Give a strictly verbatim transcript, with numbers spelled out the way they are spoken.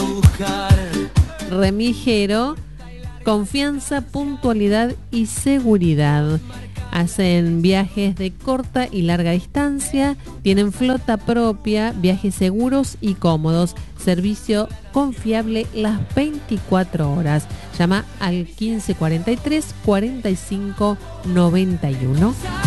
Remigero, confianza, puntualidad y seguridad. Hacen viajes de corta y larga distancia, tienen flota propia, viajes seguros y cómodos, servicio confiable las veinticuatro horas. Llama al quince cuarenta y tres cuarenta y cinco noventa y uno.